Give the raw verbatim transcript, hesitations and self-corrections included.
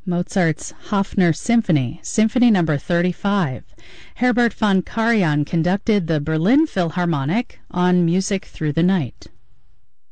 Mozart's Hofner Symphony, Symphony number thirty-five. Herbert von Karajan conducted the Berlin Philharmonic on Music Through the Night.